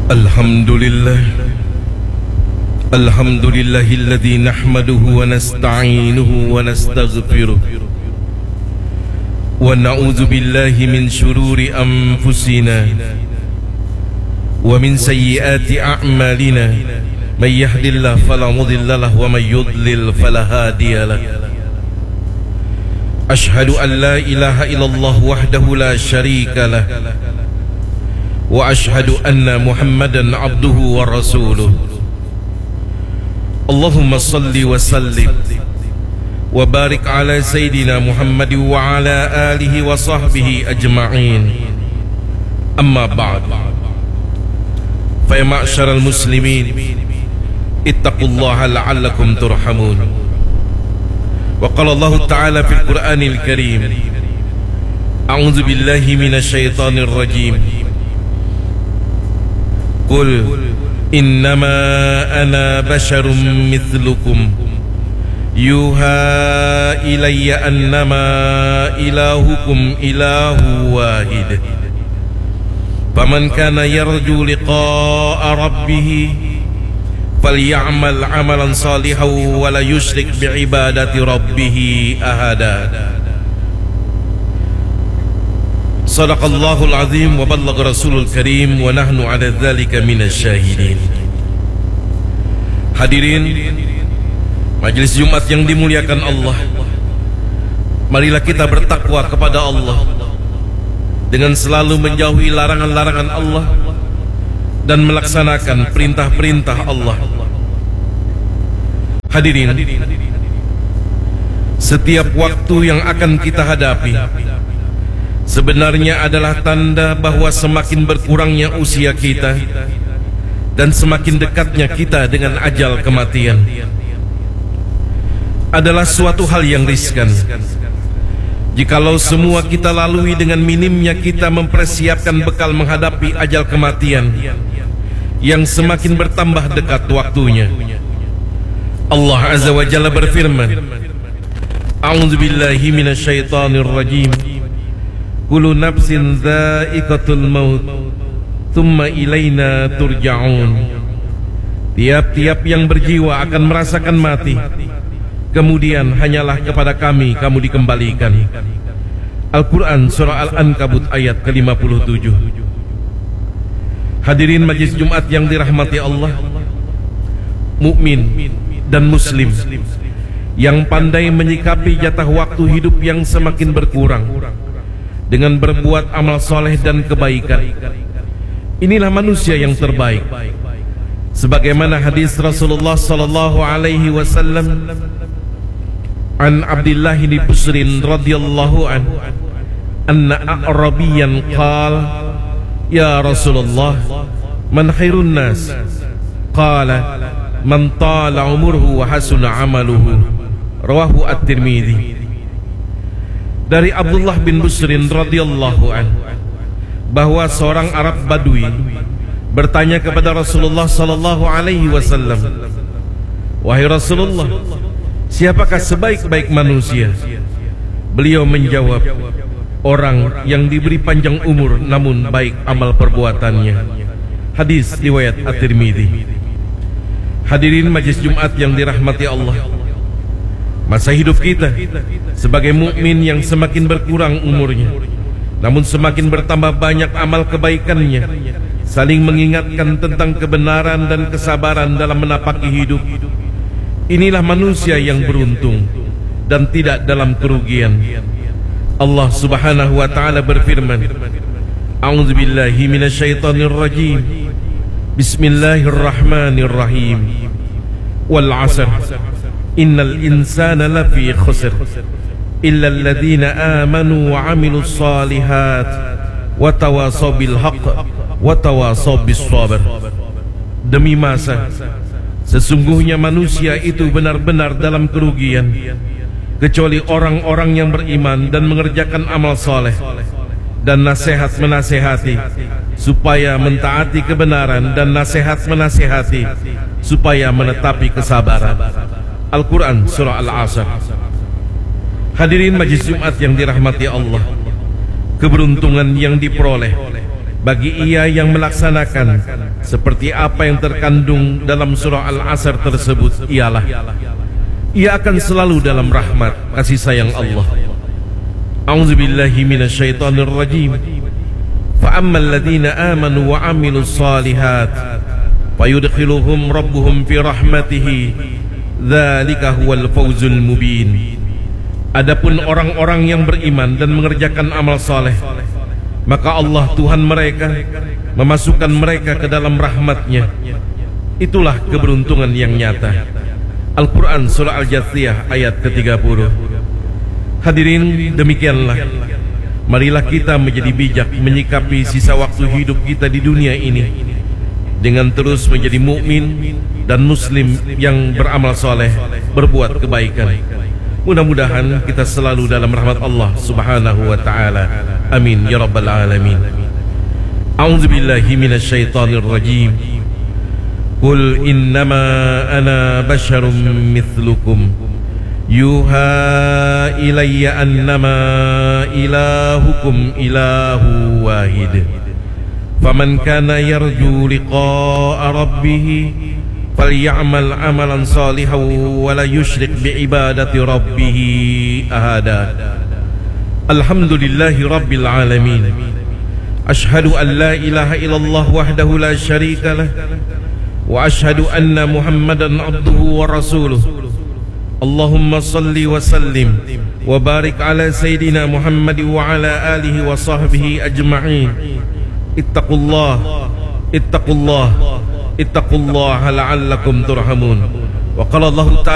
Alhamdulillah alladzi nahmaduhu wa nasta'inuhu wa nastaghfiruh wa na'udzu billahi min shururi anfusina wa min sayyiati a'malina may yahdihillahu fala mudilla lahu wa may yudlil fala hadiya lahu. Ashhadu an la ilaha illallah wahdahu la syarika lah wa ashhadu anna Muhammadan abduhu wa rasuluh. Allahumma salli wa sallim wa barik ala sayyidina Muhammad wa ala alihi wa sahbihi ajma'in. Amma ba'd. Fa ya ma'syaral muslimin, ittaqullaha la'allakum turhamun. Wa qala Allah ta'ala fil Qur'anil Karim, a'udzu billahi minasy syaithanir rajim. Qul innama ana basyarum mithlukum yuha ilayya annama ilahukum ilahu wahid. Faman kana yarju liqa'a rabbih faly'amal 'amalan salihan wa la yusyrik bi'ibadati rabbih ahada. Sadaqallahul azim wa ballagha rasulul karim wa nahnu ala dzalika minasyahidin. Hadirin majelis Jumat yang dimuliakan Allah, marilah kita bertakwa kepada Allah dengan selalu menjauhi larangan-larangan Allah dan melaksanakan perintah-perintah Allah. Hadirin, setiap waktu yang akan kita hadapi sebenarnya adalah tanda bahwa semakin berkurangnya usia kita dan semakin dekatnya kita dengan ajal kematian. Adalah suatu hal yang riskan jikalau semua kita lalui dengan minimnya kita mempersiapkan bekal menghadapi ajal kematian yang semakin bertambah dekat waktunya. Allah Azza wa Jalla berfirman, a'udzu billahi minasyaitonir rajim. Kullu nafsin dha'iqatul maut thumma ilaina turja'un. Tiap-tiap yang berjiwa akan merasakan mati, kemudian hanyalah kepada kami kamu dikembalikan. Al-Quran Surah Al-Ankabut ayat ke-57. Hadirin majlis Jumat yang dirahmati Allah, mukmin dan muslim yang pandai menyikapi jatah waktu hidup yang semakin berkurang dengan berbuat amal soleh dan kebaikan, inilah manusia yang terbaik. Sebagaimana hadis Rasulullah sallallahu alaihi wasallam an Abdullah bin Busrin radhiyallahu anhu anna a'rabiyan qala ya Rasulullah man khairun nas, qala man tala umruhu wa hasuna amaluhu, rawahu at-Tirmidzi. Dari Abdullah bin Busrin radhiyallahu anhu bahwa seorang Arab Badui bertanya kepada Rasulullah sallallahu alaihi wasallam, wahai Rasulullah, siapakah sebaik-baik manusia? Beliau menjawab, orang yang diberi panjang umur namun baik amal perbuatannya. Hadis riwayat At-Tirmidzi. Hadirin majlis Jumat yang dirahmati Allah, masa hidup kita sebagai mukmin yang semakin berkurang umurnya namun semakin bertambah banyak amal kebaikannya, saling mengingatkan tentang kebenaran dan kesabaran dalam menapaki hidup. Inilah manusia yang beruntung dan tidak dalam kerugian. Allah Subhanahu wa taala berfirman, a'udzu billahi minasyaitonir rajim. Bismillahirrahmanirrahim. Wal 'asr innal insana lafi khusr illa alladhina amanu wa 'amilus shalihat wa tawasaw bil haqq wa tawasaw bis sabr. Demi masa, sesungguhnya manusia itu benar-benar dalam kerugian kecuali orang-orang yang beriman dan mengerjakan amal soleh dan nasihat menasehati supaya mentaati kebenaran dan nasihat menasehati supaya menetapi kesabaran. Al-Quran Surah Al-Asr. Hadirin majlis Jumat yang dirahmati Allah, keberuntungan yang diperoleh bagi ia yang melaksanakan seperti apa yang terkandung dalam surah Al-Asr tersebut ialah ia akan selalu dalam rahmat kasih sayang Allah. A'udzubillahi minasyaitonir rajim. Fa ammal ladzina amanu wa 'amilus shalihat fayudkhiluhum rabbuhum fi rahmatihi dzalika huwal fawzul mubin. Adapun orang-orang yang beriman dan mengerjakan amal saleh, maka Allah Tuhan mereka memasukkan mereka ke dalam rahmat-Nya. Itulah keberuntungan yang nyata. Al-Quran Surah Al-Jathiyah ayat ke-30. Hadirin, demikianlah marilah kita menjadi bijak menyikapi sisa waktu hidup kita di dunia ini dengan terus menjadi mukmin dan muslim yang beramal soleh, berbuat kebaikan. Mudah-mudahan kita selalu dalam rahmat Allah Subhanahu wa ta'ala. Amin ya rabbal alamin. A'udzubillahi minasyaitonir rajim. Qul innama ana basyarum mithlukum yuha ilayya annama ilahukum ilahu wahid. Faman kana yarju liqa'a rabbih falyamal amalan salihan wa la yusyrik biibadati rabbih ahada. Alhamdulillahi rabbil alamin. Ashhadu an la ilaha illallah wahdahu la syarika lah wa ashhadu anna Muhammadan abduhu wa rasuluh. Allahumma salli wa sallim wa barik ala sayyidina Muhammad wa ala alihi wa sahbihi ajma'in. Ittaqullah ittaqullaha la'allakum turhamun. Wa qala Allah ta'ala